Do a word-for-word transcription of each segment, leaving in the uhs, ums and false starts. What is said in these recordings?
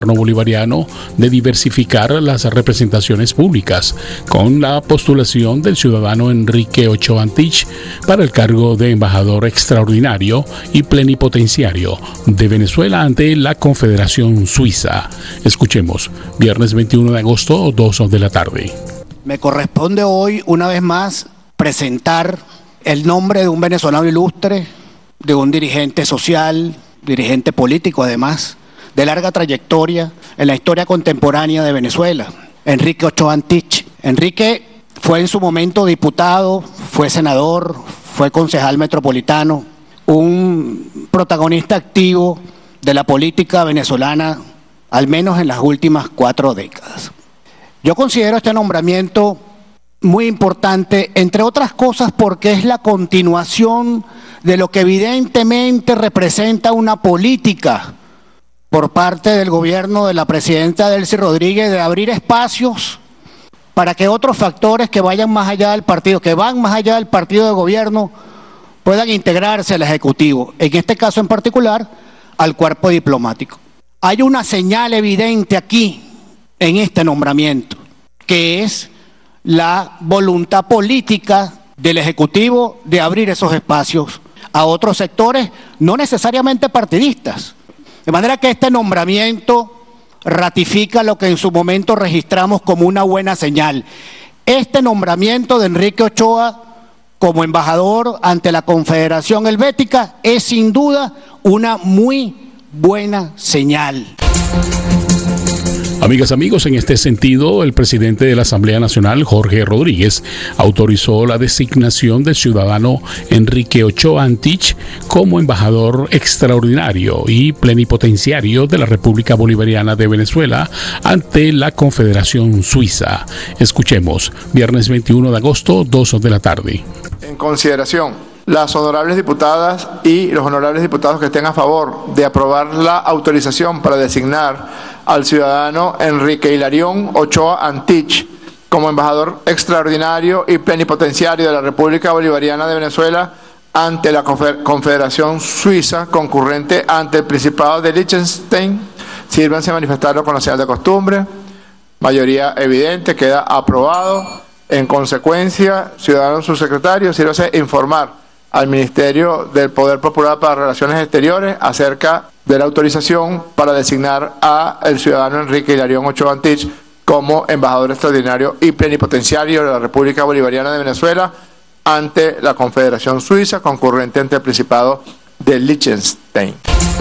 bolivariano de diversificar las representaciones públicas con la postulación del ciudadano Enrique Ochoa Antich para el cargo de embajador extraordinario y plenipotenciario de Venezuela ante la Confederación Suiza. Escuchemos, viernes veintiuno de agosto, dos de la tarde. Me corresponde hoy, una vez más, presentar el nombre de un venezolano ilustre, de un dirigente social, dirigente político además, de larga trayectoria en la historia contemporánea de Venezuela, Enrique Ochoa Antich. Enrique fue en su momento diputado, fue senador, fue concejal metropolitano, un protagonista activo de la política venezolana, al menos en las últimas cuatro décadas. Yo considero este nombramiento muy importante, entre otras cosas porque es la continuación de lo que evidentemente representa una política por parte del gobierno de la presidenta Delcy Rodríguez de abrir espacios para que otros factores que vayan más allá del partido, que van más allá del partido de gobierno, puedan integrarse al Ejecutivo, en este caso en particular, al cuerpo diplomático. Hay una señal evidente aquí, en este nombramiento, que es la voluntad política del Ejecutivo de abrir esos espacios a otros sectores, no necesariamente partidistas. De manera que este nombramiento ratifica lo que en su momento registramos como una buena señal. Este nombramiento de Enrique Ochoa como embajador ante la Confederación Helvética es sin duda una muy buena señal. Amigas, amigos, en este sentido, el presidente de la Asamblea Nacional, Jorge Rodríguez, autorizó la designación del ciudadano Enrique Ochoa Antich como embajador extraordinario y plenipotenciario de la República Bolivariana de Venezuela ante la Confederación Suiza. Escuchemos, viernes veintiuno de agosto, dos de la tarde. En consideración, las honorables diputadas y los honorables diputados que estén a favor de aprobar la autorización para designar al ciudadano Enrique Hilarión Ochoa Antich como embajador extraordinario y plenipotenciario de la República Bolivariana de Venezuela ante la Confederación Suiza concurrente ante el Principado de Liechtenstein, sírvanse manifestarlo con la señal de costumbre. Mayoría evidente, queda aprobado. En consecuencia, ciudadano subsecretario, sírvase informar al Ministerio del Poder Popular para Relaciones Exteriores acerca de la autorización para designar a el ciudadano Enrique Hilarión Ochoa Antich como embajador extraordinario y plenipotenciario de la República Bolivariana de Venezuela ante la Confederación Suiza concurrente ante el Principado de Liechtenstein.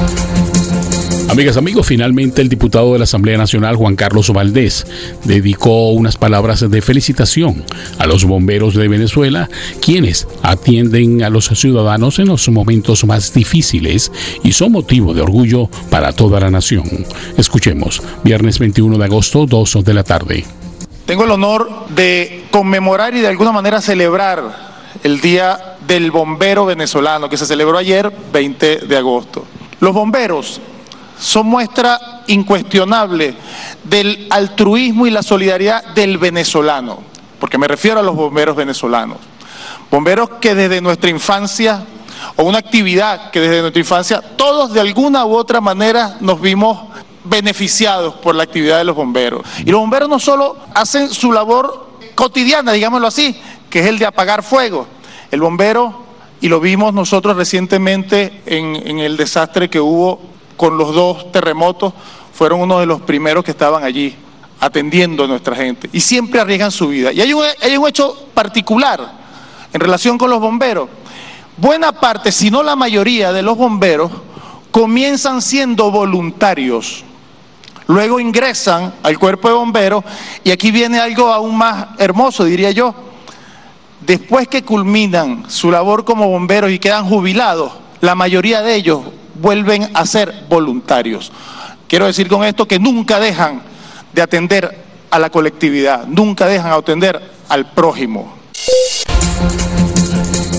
Amigas, amigos, finalmente el diputado de la Asamblea Nacional, Juan Carlos Valdés, dedicó unas palabras de felicitación a los bomberos de Venezuela, quienes atienden a los ciudadanos en los momentos más difíciles y son motivo de orgullo para toda la nación. Escuchemos, viernes veintiuno de agosto, dos de la tarde. Tengo el honor de conmemorar y de alguna manera celebrar el Día del Bombero Venezolano, que se celebró ayer, veinte de agosto. Los bomberos son muestra incuestionable del altruismo y la solidaridad del venezolano, porque me refiero a los bomberos venezolanos. Bomberos que desde nuestra infancia, o una actividad que desde nuestra infancia, todos de alguna u otra manera nos vimos beneficiados por la actividad de los bomberos. Y los bomberos no solo hacen su labor cotidiana, digámoslo así, que es el de apagar fuego. El bombero, y lo vimos nosotros recientemente en, en el desastre que hubo con los dos terremotos, fueron uno de los primeros que estaban allí atendiendo a nuestra gente y siempre arriesgan su vida. Y hay un, hay un hecho particular en relación con los bomberos. Buena parte, si no la mayoría de los bomberos, comienzan siendo voluntarios. Luego ingresan al cuerpo de bomberos y aquí viene algo aún más hermoso, diría yo. Después que culminan su labor como bomberos y quedan jubilados, la mayoría de ellos vuelven a ser voluntarios. Quiero decir con esto que nunca dejan de atender a la colectividad, nunca dejan de atender al prójimo.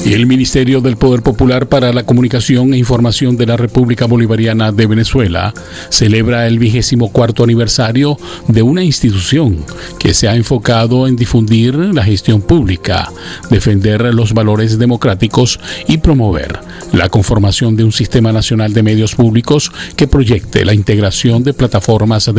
Y el Ministerio del Poder Popular para la Comunicación e Información de la República Bolivariana de Venezuela celebra el vigésimo cuarto aniversario de una institución que se ha enfocado en difundir la gestión pública, defender los valores democráticos y promover la conformación de un sistema nacional de medios públicos que proyecte la integración de plataformas de